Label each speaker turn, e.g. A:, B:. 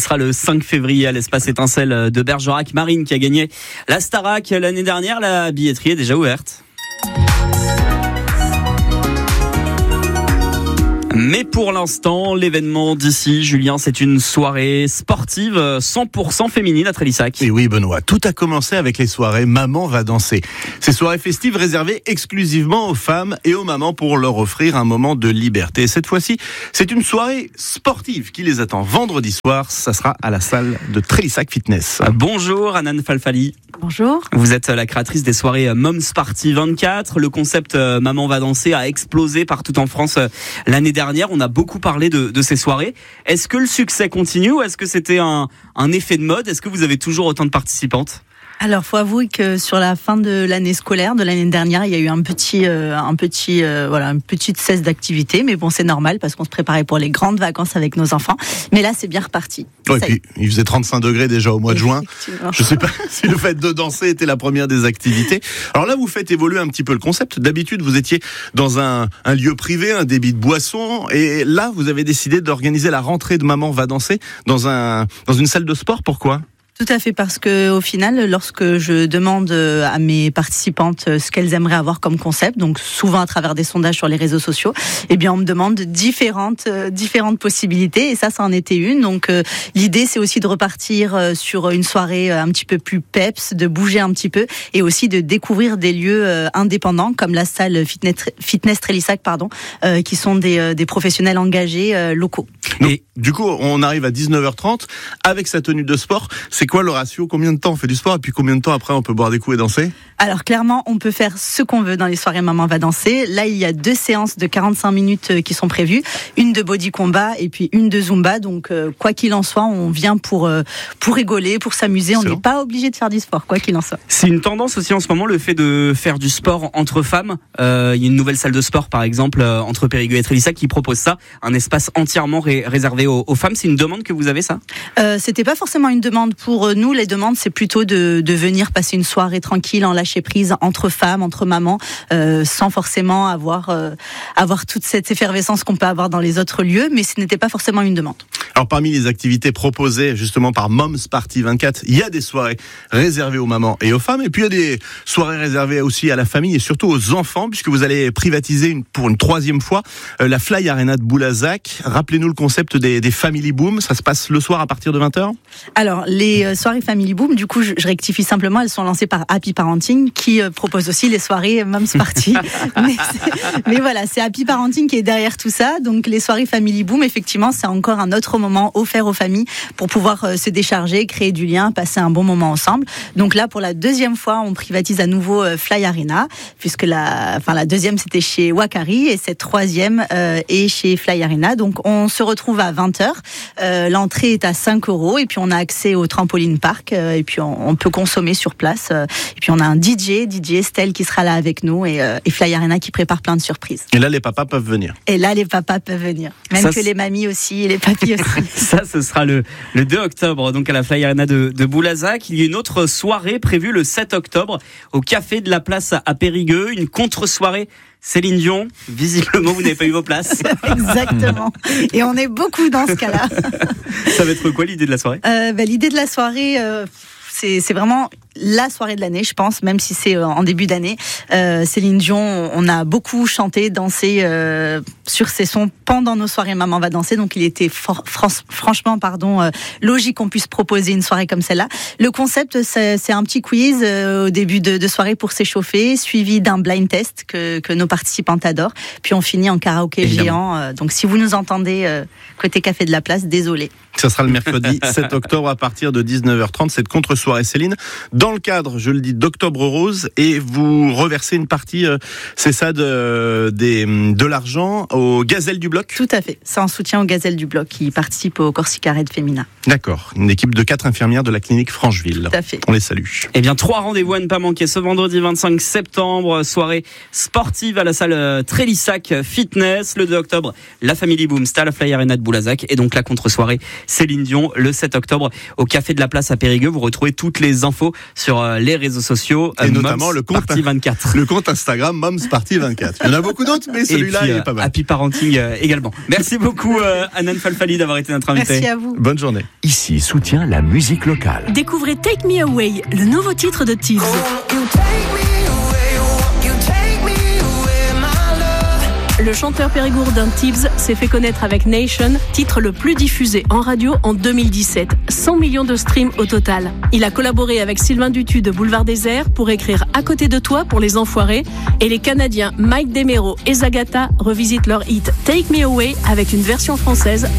A: sera le 5 février à l'espace Étincelle de Bergerac. Marine qui a gagné la Starac l'année dernière. La billetterie est déjà ouverte. Mais pour l'instant, l'événement d'ici, Julien, c'est une soirée sportive 100% féminine à Trélissac.
B: Et oui, Benoît, tout a commencé avec les soirées Maman va danser. Ces soirées festives réservées exclusivement aux femmes et aux mamans pour leur offrir un moment de liberté. Et cette fois-ci, c'est une soirée sportive qui les attend vendredi soir. Ça sera à la salle de Trélissac Fitness.
A: Bonjour, Anan Falfali.
C: Bonjour.
A: Vous êtes la créatrice des soirées Moms Party 24. Le concept Maman va danser a explosé partout en France l'année dernière. On a beaucoup parlé de ces soirées. Est-ce que le succès continue ou est-ce que c'était un effet de mode? Est-ce que vous avez toujours autant de participantes?
C: Alors, faut avouer que sur la fin de l'année scolaire, de l'année dernière, il y a eu une petite cesse d'activité. Mais bon, c'est normal parce qu'on se préparait pour les grandes vacances avec nos enfants. Mais là, c'est bien reparti.
B: Ouais, puis, il faisait 35 degrés déjà au mois de juin. Je sais pas si le fait de danser était la première des activités. Alors là, vous faites évoluer un petit peu le concept. D'habitude, vous étiez dans un lieu privé, un débit de boissons. Et là, vous avez décidé d'organiser la rentrée de Maman va danser dans une salle de sport. Pourquoi ?
C: Tout à fait, parce que au final, lorsque je demande à mes participantes ce qu'elles aimeraient avoir comme concept, donc souvent à travers des sondages sur les réseaux sociaux, eh bien on me demande différentes possibilités, et ça en était une. Donc l'idée, c'est aussi de repartir sur une soirée un petit peu plus peps, de bouger un petit peu, et aussi de découvrir des lieux indépendants comme la salle Fitness Trélissac, qui sont des professionnels engagés locaux.
B: Donc, du coup, on arrive à 19h30 avec sa tenue de sport. C'est quoi le ratio? Combien de temps on fait du sport et puis combien de temps après on peut boire des coups et danser?
C: Alors clairement, on peut faire ce qu'on veut dans les soirées Maman va danser. Là, il y a 2 séances de 45 minutes qui sont prévues, une de body combat et puis une de zumba. Donc quoi qu'il en soit, on vient pour rigoler, pour s'amuser. On n'est pas obligé de faire du sport, quoi qu'il en soit.
A: C'est une tendance aussi en ce moment, le fait de faire du sport entre femmes. Il y a une nouvelle salle de sport, par exemple, entre Périgueux et Trélissac, qui propose ça, un espace entièrement réservé aux femmes. C'est une demande que vous avez, ça?
C: C'était pas forcément une demande pour nous. Les demandes, c'est plutôt de venir passer une soirée tranquille, en lâcher prise, entre femmes, entre mamans, sans forcément avoir toute cette effervescence qu'on peut avoir dans les autres lieux, mais ce n'était pas forcément une demande.
B: Alors parmi les activités proposées justement par Moms Party 24, il y a des soirées réservées aux mamans et aux femmes, et puis il y a des soirées réservées aussi à la famille et surtout aux enfants, puisque vous allez privatiser pour une 3e fois la Fly Arena de Boulazac. Rappelez-nous le concept des Family Boom. Ça se passe le soir à partir de 20h?
C: Alors les soirées Family Boom, du coup je rectifie simplement, elles sont lancées par Happy Parenting qui propose aussi les soirées Moms Party. mais voilà, c'est Happy Parenting qui est derrière tout ça. Donc les soirées Family Boom, effectivement, c'est encore un autre moment offert aux familles pour pouvoir se décharger, créer du lien, passer un bon moment ensemble. Donc là, pour la 2e fois, on privatise à nouveau Fly Arena, puisque la 2e c'était chez Wakari et cette 3e est chez Fly Arena. Donc on se retrouve à 20h. L'entrée est à 5 € et puis on a accès au trampoline park et puis on peut consommer sur place. Et puis on a un DJ Estelle qui sera là avec nous et Fly Arena qui prépare plein de surprises.
B: Et là, les papas peuvent venir. Même
C: ça, que les mamies aussi et les papis aussi.
A: Ça, ce sera le 2 octobre, donc à la Fly Arena de Boulazac. Il y a une autre soirée prévue le 7 octobre au Café de la Place à Périgueux, une contre-soirée Céline Dion. Visiblement, vous n'avez pas eu vos places.
C: Exactement. Et on est beaucoup dans ce cas-là.
A: Ça va être quoi l'idée de la soirée?
C: L'idée de la soirée, c'est vraiment la soirée de l'année, je pense, même si c'est en début d'année. Céline Dion, on a beaucoup chanté, dansé sur ses sons pendant nos soirées Maman va danser, donc il était franchement logique qu'on puisse proposer une soirée comme celle-là. Le concept, c'est un petit quiz au début de soirée pour s'échauffer, suivi d'un blind test que nos participantes adorent, puis on finit en karaoké géant. Donc si vous nous entendez côté Café de la Place, désolé.
B: Ça sera le mercredi 7 octobre à partir de 19h30, cette contre-soirée Céline. Dans le cadre, je le dis, d'Octobre Rose, et vous reversez une partie, c'est ça, de l'argent aux Gazelles du Bloc?
C: Tout à fait. C'est en soutien aux Gazelles du Bloc qui participent au Corsica Red Femina.
B: D'accord. Une équipe de 4 infirmières de la clinique Francheville.
C: Tout à fait.
B: On les salue.
A: Eh bien, 3 rendez-vous à ne pas manquer ce vendredi 25 septembre. Soirée sportive à la salle Trélissac Fitness. Le 2 octobre, la Family Boom, c'est à la Fly Arena de Boulazac. Et donc la contre-soirée Céline Dion le 7 octobre au Café de la Place à Périgueux. Vous retrouvez toutes les infos sur les réseaux sociaux.
B: Et notamment le compte
A: Party 24.
B: Le compte Instagram Moms Party 24. Il y en a beaucoup d'autres, mais celui-là
A: puis,
B: il est pas mal.
A: Happy Parenting également. Merci beaucoup Hanan Falfali d'avoir été notre invité.
C: Merci à vous.
B: Bonne journée.
D: Ici soutient la musique locale.
E: Découvrez Take Me Away, le nouveau titre de Thieves. Le chanteur périgourdin Thieves s'est fait connaître avec Nation, titre le plus diffusé en radio en 2017. 100 millions de streams au total. Il a collaboré avec Sylvain Dutu de Boulevard Désert pour écrire À côté de toi pour les Enfoirés. Et les Canadiens Mike Demero et Zagata revisitent leur hit Take Me Away avec une version française